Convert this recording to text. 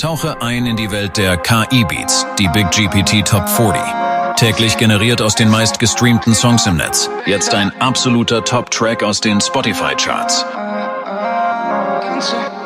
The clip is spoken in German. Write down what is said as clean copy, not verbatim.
Tauche ein in die Welt der KI-Beats, die Big GPT Top 40. Täglich generiert aus den meist gestreamten Songs im Netz. Jetzt ein absoluter Top-Track aus den Spotify-Charts.